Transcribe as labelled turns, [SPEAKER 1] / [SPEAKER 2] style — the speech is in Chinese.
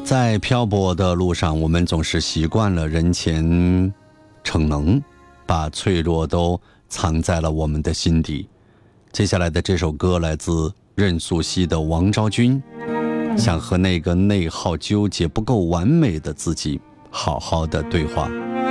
[SPEAKER 1] 在漂泊的路上，我们总是习惯了人前逞能，把脆弱都藏在了我们的心底。接下来的这首歌来自任素汐的《王昭君》，想和那个内耗纠结不够完美的自己好好的对话。